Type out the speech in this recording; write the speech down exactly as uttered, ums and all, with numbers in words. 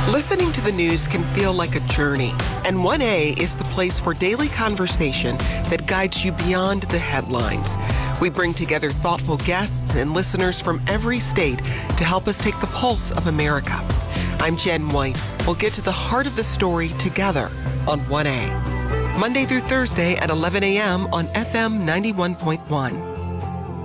Listening to the news can feel like a journey, and one A is the place for daily conversation that guides you beyond the headlines. We bring together thoughtful guests and listeners from every state to help us take the pulse of America. I'm Jen White. We'll get to the heart of the story together on one A. Monday through Thursday at eleven a.m. on F M ninety-one point one.